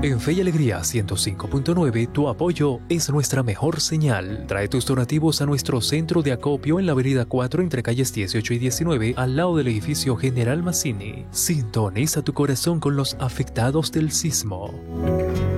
En Fe y Alegría 105.9, tu apoyo es nuestra mejor señal. Trae tus donativos a nuestro centro de acopio en la avenida 4 entre calles 18 y 19, al lado del edificio General Mazzini. Sintoniza tu corazón con los afectados del sismo.